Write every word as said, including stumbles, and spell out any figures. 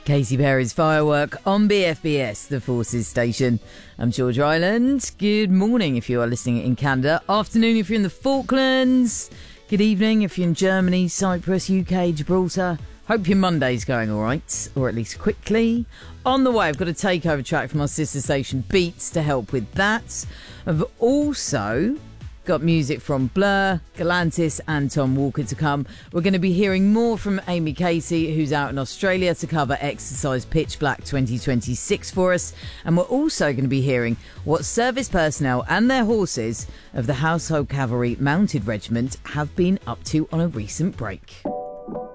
Katy Perry's Firework on B F B S, the Forces station. I'm George Island. Good morning if you are listening in Canada. Afternoon if you're in the Falklands. Good evening if you're in Germany, Cyprus, U K, Gibraltar. Hope your Monday's going all right, or at least quickly. On the way, I've got a takeover track from our sister station Beats to help with that. I've also got music from Blur, Galantis and Tom Walker to come. We're going to be hearing more from Amy Casey, who's out in Australia to cover Exercise Pitch Black twenty twenty-six for us. And we're also going to be hearing what service personnel and their horses of the Household Cavalry Mounted Regiment have been up to on a recent break.